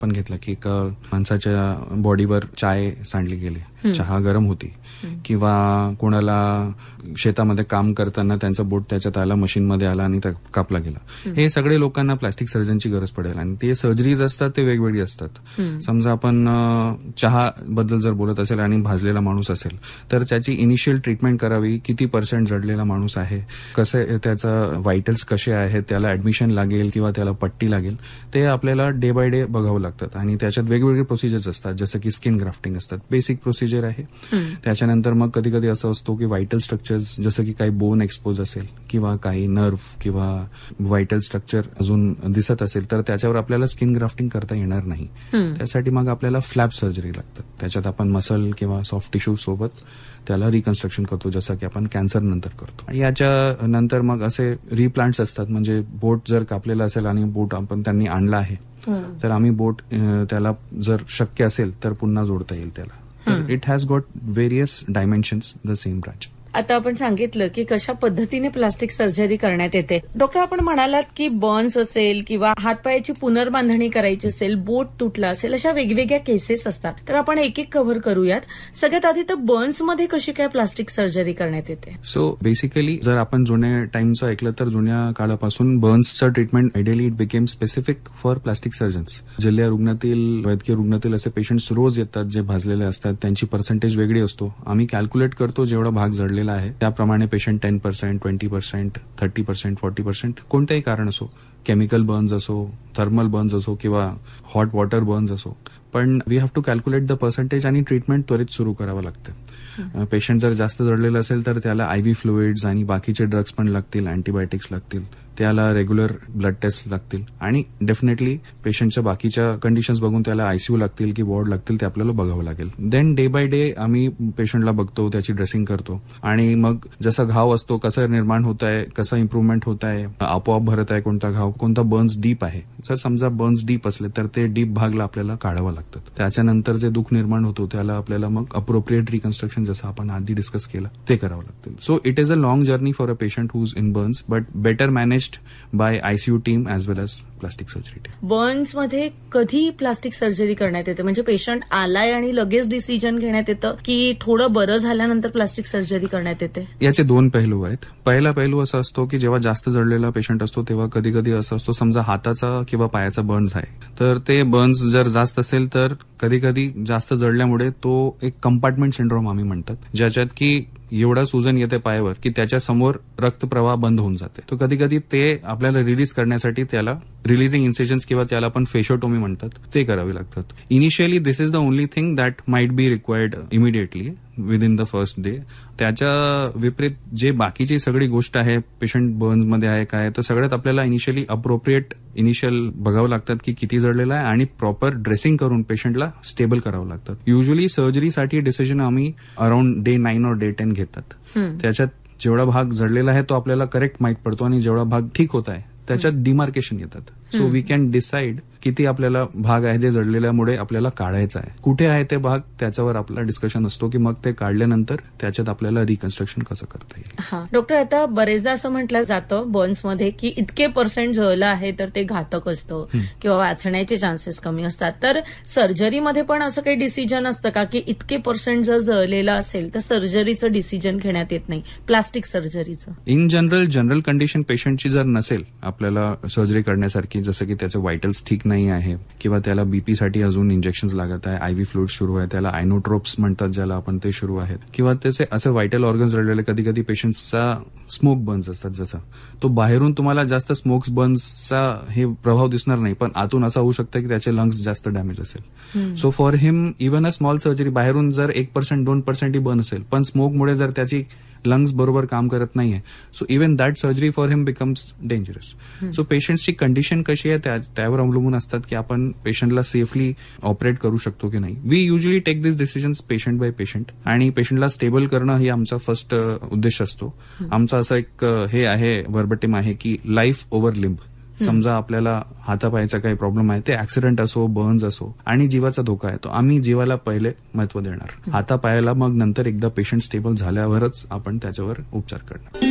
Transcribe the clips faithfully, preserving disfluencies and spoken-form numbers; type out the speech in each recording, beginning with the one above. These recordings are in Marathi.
पण घेतलं की एक माणसाच्या बॉडीवर चाय सांडली गेली, चहा गरम होती, किंवा कोणाला शेतामध्ये काम करताना त्यांचा बोट त्याच्यात आला, मशीनमध्ये आला आणि कापला गेला. हे सगळे लोकांना प्लास्टिक सर्जनची गरज पडेल आणि ते सर्जरीज असतात ते वेगवेगळी असतात. समजा आपण चहा बद्दल जर बोलत असेल आणि भाजलेला माणूस असेल तर त्याची इनिशियल ट्रीटमेंट करावी. किती पर्सेंट जडलेला माणूस आहे, कसं त्याचा व्हायटल्स कसे आहेत, त्याला ऍडमिशन लागेल किंवा त्याला पट्टी लागेल, ते आपल्याला डे बाय डे बघावं लागतात. आणि त्याच्यात वेगवेगळे प्रोसिजर्स असतात, जसं की स्किन ग्राफ्टिंग असतात, बेसिक प्रोसिजर आहे. त्याच्यानंतर मग कधी कधी असं असतो की व्हायटल स्ट्रक्चर्स, जसं की काही बोन एक्सपोज असेल किंवा काही नर्व्ह किंवा व्हायटल स्ट्रक्चर अजून दिसत असेल तर त्याच्यावर आपल्याला स्किन ग्राफ्टिंग करता येणार नाही. त्यासाठी मग आपल्याला फ्लॅप सर्जरी लागतात. त्याच्यात आपण मसल किंवा सॉफ्ट टिश्यू सोबत त्याला रिकन्स्ट्रक्शन करतो, जसं की आपण कॅन्सर नंतर करतो. याच्या नंतर मग असे रिप्लांट्स असतात, म्हणजे बोट जर कापलेला असेल आणि बोट आपण त्यांनी आणला आहे तर आम्ही बोट त्याला जर शक्य असेल तर पुन्हा जोडता येईल त्याला. तर it has got various dimensions the same branch. आता आपण सांगितलं की कशा पद्धतीने प्लास्टिक सर्जरी करण्यात येते. डॉक्टर, आपण म्हणालात की बर्न्स असेल किंवा हातपायाची पुनर्बांधणी करायची असेल, बोट तुटला असेल, अशा वेगवेगळ्या केसेस असतात. तर आपण एक एक कव्हर करूयात. सगळ्यात आधी तर बर्न्स मध्ये कशी काय प्लास्टिक सर्जरी करण्यात येते? सो बेसिकली जर आपण जुन्या टाइमचं ऐकलं तर जुन्या काळापासून बर्न्सचं treatment ideally it became specific for plastic surgeons. जिल्हा रुग्णातील, वैद्यकीय रुग्णातील असे पेशंट्स रोज येतात जे भाजलेले असतात. त्यांची पर्सेंटेज वेगळी असतो. आम्ही कॅल्क्युलेट करतो जेवढा भाग जडलेला आहे त्याप्रमाणे patient ten percent, twenty percent, thirty percent, forty percent कोणतेही कारण असो, केमिकल बर्न्स असो, थर्मल बर्न्स असो किंवा हॉट वॉटर बर्न्स असो, पण we have to calculate the percentage आणि ट्रीटमेंट त्वरित सुरू करावं लागतं. पेशंट जर जास्त जडलेलं असेल तर त्याला आयव्ही फ्लुइड्स आणि बाकीचे ड्रग्स पण लागतील, अँटीबायोटिक्स लागतील, त्याला रेग्युलर ब्लड टेस्ट लागतील आणि डेफिनेटली पेशंटच्या बाकीच्या कंडिशन्स बघून त्याला आयसीयू लागतील की वॉर्ड लागतील ते आपल्याला बघावं लागेल. देन डे बाय डे आम्ही पेशंटला बघतो, त्याची ड्रेसिंग करतो आणि मग जसा घाव असतो कसं निर्माण होत आहे, कसं इम्प्रुव्हमेंट होत आहे, आपोआप भरत आहे कोणता घाव, कोणता बर्न्स डीप आहे. जर समजा बर्न्स डीप असले तर ते डीप भागला आपल्याला काढावं लागतं. त्याच्यानंतर जे दुःख निर्माण होतो त्याला आपल्याला मग अप्रोप्रिएट रिकन्स्ट्रक्शन जसं आपण आधी डिस्कस केलं ते करावं लागतं. So it is a long journey for a patient who is in Burns, but better managed bye ICU team age well age plastic surgery team. Burns मध्ये कधी प्लास्टिक सर्जरी करण्यात येते? म्हणजे पेशंट आलाय आणि लगेच डिसिजन घेण्यात येतं की थोडं बरं झाल्यानंतर प्लास्टिक सर्जरी करण्यात येते? याचे दोन पैलू आहेत. पहिला पैलू असा असतो की जेव्हा जास्त जडलेला पेशंट असतो तेव्हा कधी कधी असं असतो, समजा हाताचा किंवा पायाचा बर्न्स आहे तर ते बर्न्स जर जास्त असेल तर कधी कधी जास्त जडल्यामुळे तो एक कंपार्टमेंट सिंड्रोम आम्ही म्हणतात, ज्याच्यात की एवढा सुजन येते पायावर की त्याच्या समोर रक्तप्रवाह बंद होऊन जाते. तो कधी कधी ते आपल्याला रिलीज करण्यासाठी त्याला रिलीजिंग इन्सिजन्स किंवा त्याला आपण फेशोटोमी म्हणतात ते करावे लागतात. Initially this is the only thing that might be required immediately with in the first day. त्याच्या विपरीत जे बाकीची सगळी गोष्ट आहे पेशंट बर्न्समध्ये आहे काय, तर सगळ्यात आपल्याला इनिशियली अप्रोप्रिएट इनिशियल बघावं लागतात की किती जडलेला आहे आणि प्रॉपर ड्रेसिंग करून पेशंटला स्टेबल करावं लागतं. युजली सर्जरीसाठी डिसिजन आम्ही अराउंड डे नाईन और डे टेन घेतात. त्याच्यात जेवढा भाग जडलेला आहे तो आपल्याला करेक्ट माहित पडतो आणि जेवढा भाग ठीक होत आहे त्याच्यात डिमार्केशन येतात. सो वी कॅन डिसाइड किती आपल्याला भाग आहे जे जडलेल्यामुळे आपल्याला काढायचा आहे, कुठे आहे ते भाग, त्याच्यावर आपला डिस्कशन असतो की मग ते काढल्यानंतर त्याच्यात आपल्याला रिकन्स्ट्रक्शन कसं करता येईल. डॉक्टर, आता बरेचदा असं म्हटलं जातं बर्न्समध्ये की इतके पर्सेंट जळलं आहे तर ते घातक असतं किंवा वाचण्याचे चान्सेस कमी असतात. तर सर्जरीमध्ये पण असं काही डिसिजन असतं का की इतके पर्सेंट जर जळलेलं असेल तर सर्जरीचं डिसिजन घेण्यात येत नाही, plastic सर्जरीचं? In general general condition पेशंटची जर नसेल आपल्याला सर्जरी करण्यासारखी, जसं की त्याचे व्हायटल्स ठीक नाही आहे किंवा त्याला बीपी साठी अजून इंजेक्शन्स लागत आहे, आयव्ही फ्लुइड सुरू आहे, त्याला आयनोट्रोप्स म्हणतात ज्याला आपण, ते सुरू आहेत, किंवा त्याचे असे व्हायटल ऑर्गन्स रडलेले, कधी कधी पेशंट्सचा स्मोक बर्न्स असतात, जसं तो बाहेरून तुम्हाला जास्त स्मोक्स बर्न्सचा हे प्रभाव दिसणार नाही पण आतून असं होऊ शकतं की त्याचे लंग्स जास्त डॅमेज असेल. So for him even a small surgery, बाहेरून जर एक पर्सेंट दोन पर्सेंट ही बर्न असेल पण स्मोकमुळे जर त्याची लंग्स बरोबर काम करत नाहीये, so even that surgery for him becomes dangerous. So पेशंटची कंडिशन कशी आहे त्या त्यावर अवलंबून असतात की आपण पेशंटला सेफली ऑपरेट करू शकतो की नाही. We usually take this decisions patient bye patient आणि पेशंटला स्टेबल करणं ही आमचा फर्स्ट उद्देश असतो. आमचा असं एक हे आहे, वर्बटिम आहे की लाईफ ओव्हर लिंब. समजा आपल्याला हातापायचा काही प्रॉब्लेम आहे, ते ऍक्सिडेंट असो, बर्न्स असो आणि जीवाचा धोका आहे, तो आम्ही जीवाला पहिले महत्व देणार, हातापायाला मग नंतर एकदा पेशंट स्टेबल झाल्यावरच आपण त्याच्यावर उपचार करणार.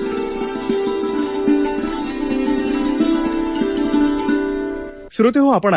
श्रोते हो, आपण